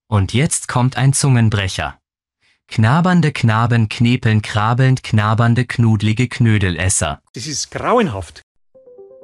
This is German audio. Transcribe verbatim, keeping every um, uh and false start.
Und jetzt kommt ein Zungenbrecher. Knabernde Knaben knepeln krabelnd, knabernde knudlige Knödelesser. Das ist grauenhaft.